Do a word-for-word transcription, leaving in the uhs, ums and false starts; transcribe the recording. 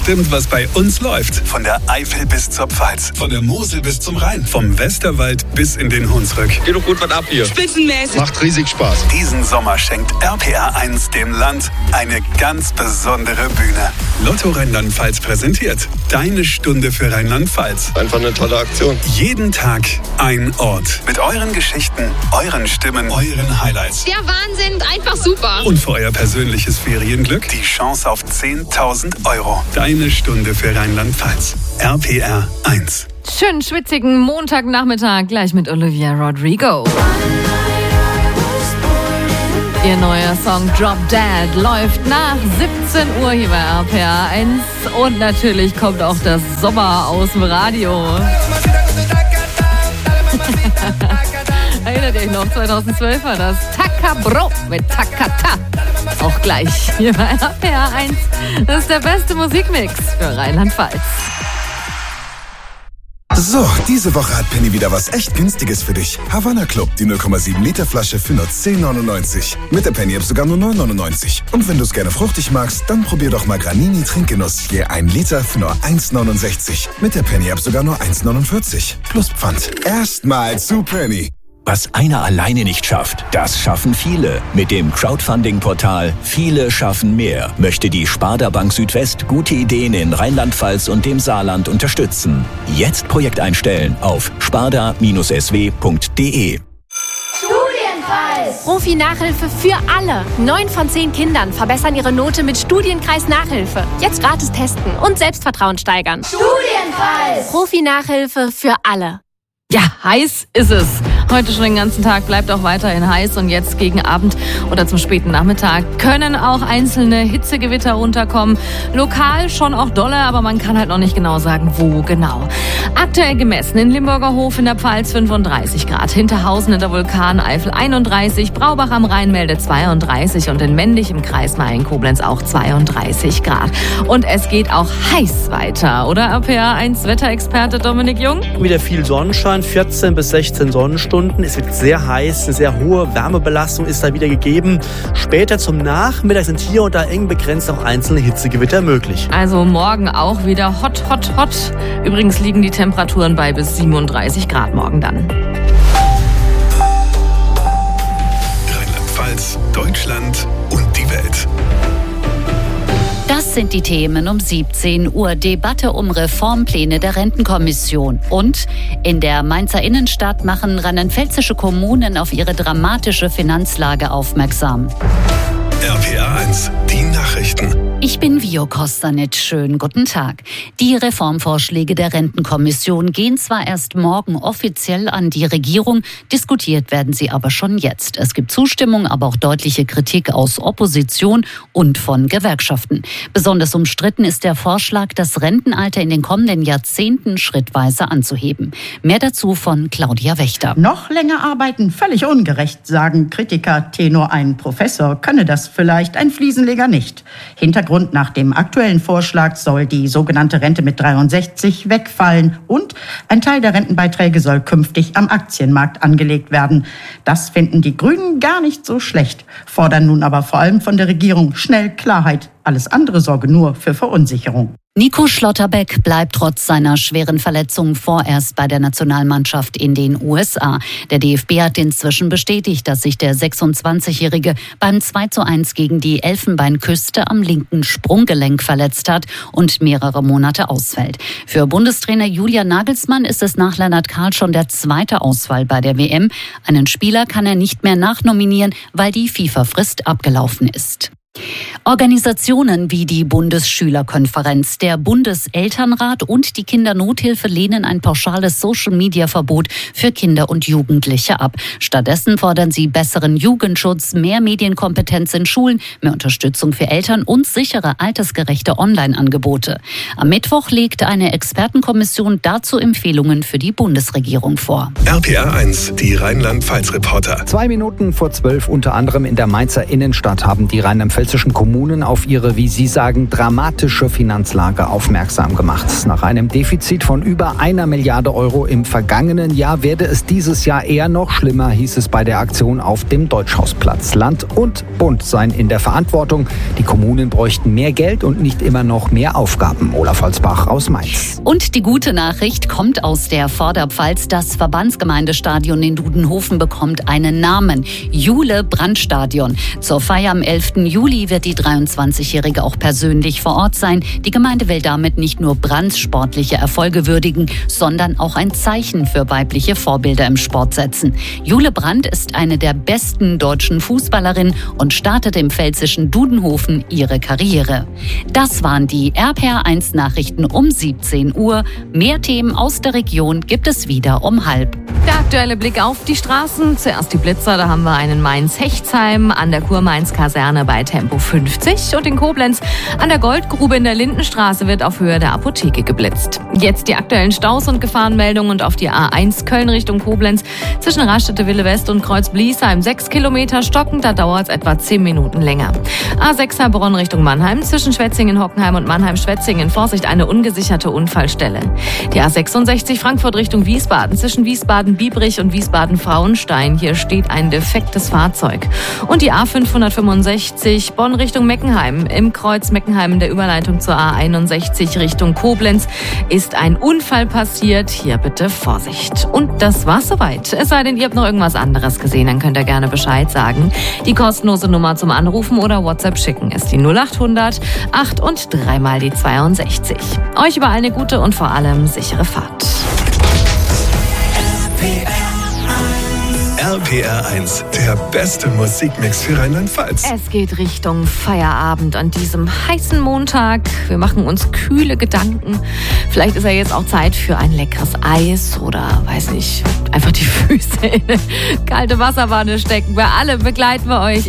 bestimmt, was bei uns läuft. Von der Eifel bis zur Pfalz, von der Mosel bis zum Rhein, vom Westerwald bis in den Hunsrück. Geht doch gut was ab hier. Spitzenmäßig. Macht riesig Spaß. Diesen Sommer schenkt R P R eins dem Land eine ganz besondere Bühne. Lotto Rheinland-Pfalz präsentiert Deine Stunde für Rheinland-Pfalz. Einfach eine tolle Aktion. Jeden Tag ein Ort. Mit euren Geschichten, euren Stimmen, euren Highlights. Der Wahnsinn, einfach super. Und für euer persönliches Ferienglück die Chance auf zehntausend Euro. Deine Stunde für Rheinland-Pfalz. R P R eins. Schönen schwitzigen Montagnachmittag gleich mit Olivia Rodrigo. Ihr neuer Song Drop Dead läuft nach siebzehn Uhr hier bei R P R eins. Und natürlich kommt auch das Sommer aus dem Radio. Erinnert ihr euch noch, zweitausendzwölf war das Takabro mit Takata. Auch gleich hier bei R P R eins. Das ist der beste Musikmix für Rheinland-Pfalz. So, diese Woche hat Penny wieder was echt Günstiges für dich. Havana Club, die null Komma sieben Liter Flasche für nur zehn neunundneunzig. Mit der Penny-App sogar nur neun neunundneunzig. Und wenn du es gerne fruchtig magst, dann probier doch mal Granini Trinkgenuss. Je ein Liter für nur eins neunundsechzig. Mit der Penny-App sogar nur eins neunundvierzig. Plus Pfand. Erstmal zu Penny. Was einer alleine nicht schafft, das schaffen viele. Mit dem Crowdfunding-Portal Viele schaffen mehr möchte die Sparda Bank Südwest gute Ideen in Rheinland-Pfalz und dem Saarland unterstützen. Jetzt Projekt einstellen auf sparda S W punkt de. Studienkreis! Profi-Nachhilfe für alle. Neun von zehn Kindern verbessern ihre Note mit Studienkreis-Nachhilfe. Jetzt gratis testen und Selbstvertrauen steigern. Studienkreis! Profi-Nachhilfe für alle. Ja, heiß ist es. Heute schon den ganzen Tag, bleibt auch weiterhin heiß und jetzt gegen Abend oder zum späten Nachmittag können auch einzelne Hitzegewitter runterkommen. Lokal schon auch dolle, aber man kann halt noch nicht genau sagen, wo genau. Aktuell gemessen in Limburger Hof in der Pfalz fünfunddreißig Grad, Hinterhausen in der Vulkaneifel einunddreißig, Braubach am Rhein meldet zweiunddreißig und in Mendig im Kreis Mayen-Koblenz auch zweiunddreißig Grad. Und es geht auch heiß weiter, oder R P R eins Wetterexperte Dominik Jung? Wieder viel Sonnenschein, vierzehn bis sechzehn Sonnenstunden. Es wird sehr heiß, eine sehr hohe Wärmebelastung ist da wieder gegeben. Später zum Nachmittag sind hier und da eng begrenzt auch einzelne Hitzegewitter möglich. Also morgen auch wieder hot, hot, hot. Übrigens liegen die Temperaturen bei bis siebenunddreißig Grad morgen dann. Rheinland-Pfalz, Deutschland und die Welt. Das sind die Themen um siebzehn Uhr. Debatte um Reformpläne der Rentenkommission. Und in der Mainzer Innenstadt machen rheinland-pfälzische Kommunen auf ihre dramatische Finanzlage aufmerksam. R P R eins, die Nachrichten. Ich bin Vio Kostanic. Schönen guten Tag. Die Reformvorschläge der Rentenkommission gehen zwar erst morgen offiziell an die Regierung, diskutiert werden sie aber schon jetzt. Es gibt Zustimmung, aber auch deutliche Kritik aus Opposition und von Gewerkschaften. Besonders umstritten ist der Vorschlag, das Rentenalter in den kommenden Jahrzehnten schrittweise anzuheben. Mehr dazu von Claudia Wächter. Noch länger arbeiten, völlig ungerecht, sagen Kritiker. Tenor ein Professor könne das vielleicht, ein Fliesenleger nicht. Hintergrund: nach dem aktuellen Vorschlag soll die sogenannte Rente mit dreiundsechzig wegfallen und ein Teil der Rentenbeiträge soll künftig am Aktienmarkt angelegt werden. Das finden die Grünen gar nicht so schlecht, fordern nun aber vor allem von der Regierung schnell Klarheit. Alles andere sorge nur für Verunsicherung. Nico Schlotterbeck bleibt trotz seiner schweren Verletzung vorerst bei der Nationalmannschaft in den U S A. Der D F B hat inzwischen bestätigt, dass sich der sechsundzwanzigjährige beim zwei zu eins gegen die Elfenbeinküste am linken Sprunggelenk verletzt hat und mehrere Monate ausfällt. Für Bundestrainer Julian Nagelsmann ist es nach Lennart Kahl schon der zweite Ausfall bei der W M. Einen Spieler kann er nicht mehr nachnominieren, weil die FIFA-Frist abgelaufen ist. Organisationen wie die Bundesschülerkonferenz, der Bundeselternrat und die Kindernothilfe lehnen ein pauschales Social-Media-Verbot für Kinder und Jugendliche ab. Stattdessen fordern sie besseren Jugendschutz, mehr Medienkompetenz in Schulen, mehr Unterstützung für Eltern und sichere, altersgerechte Online-Angebote. Am Mittwoch legt eine Expertenkommission dazu Empfehlungen für die Bundesregierung vor. R P R eins, die Rheinland-Pfalz-Reporter. Zwei Minuten vor zwölf, unter anderem in der Mainzer Innenstadt, haben die Rheinland-Pfälzer pfälzischen Kommunen auf ihre, wie Sie sagen, dramatische Finanzlage aufmerksam gemacht. Nach einem Defizit von über einer Milliarde Euro im vergangenen Jahr werde es dieses Jahr eher noch schlimmer, hieß es bei der Aktion auf dem Deutschhausplatz. Land und Bund seien in der Verantwortung. Die Kommunen bräuchten mehr Geld und nicht immer noch mehr Aufgaben. Olaf Holzbach aus Mainz. Und die gute Nachricht kommt aus der Vorderpfalz. Das Verbandsgemeindestadion in Dudenhofen bekommt einen Namen. Jule-Brandt-Stadion. Zur Feier am elften Juli wird die dreiundzwanzigjährige auch persönlich vor Ort sein. Die Gemeinde will damit nicht nur Brandts sportliche Erfolge würdigen, sondern auch ein Zeichen für weibliche Vorbilder im Sport setzen. Jule Brandt ist eine der besten deutschen Fußballerinnen und startet im pfälzischen Dudenhofen ihre Karriere. Das waren die R P R eins Nachrichten um siebzehn Uhr. Mehr Themen aus der Region gibt es wieder um halb. Der aktuelle Blick auf die Straßen. Zuerst die Blitzer, da haben wir einen Mainz-Hechtsheim an der Kurmainz-Kaserne bei Tempo fünfzig und in Koblenz an der Goldgrube in der Lindenstraße wird auf Höhe der Apotheke geblitzt. Jetzt die aktuellen Staus und Gefahrenmeldungen und auf die A eins Köln Richtung Koblenz zwischen Raststätte Wille West und Kreuz Bliesheim sechs Kilometer stockend, da dauert es etwa zehn Minuten länger. A sechs Heilbronn Richtung Mannheim zwischen Schwetzingen, Hockenheim und Mannheim-Schwetzingen. Vorsicht, eine ungesicherte Unfallstelle. Die A sechsundsechzig Frankfurt Richtung Wiesbaden zwischen Wiesbaden-Biebrich und Wiesbaden-Frauenstein. Hier steht ein defektes Fahrzeug. Und die A fünfhundertfünfundsechzig Bonn Richtung Meckenheim. Im Kreuz Meckenheim in der Überleitung zur A einundsechzig Richtung Koblenz ist ein Unfall passiert. Hier bitte Vorsicht. Und das war's soweit. Es sei denn, ihr habt noch irgendwas anderes gesehen, dann könnt ihr gerne Bescheid sagen. Die kostenlose Nummer zum Anrufen oder WhatsApp schicken ist die null achthundert acht und dreimal die zweiundsechzig. Euch überall eine gute und vor allem sichere Fahrt. R P R eins, der beste Musikmix für Rheinland-Pfalz. Es geht Richtung Feierabend an diesem heißen Montag. Wir machen uns kühle Gedanken. Vielleicht ist ja jetzt auch Zeit für ein leckeres Eis oder, weiß nicht, einfach die Füße in eine kalte Wasserwanne stecken. Bei allem begleiten wir euch.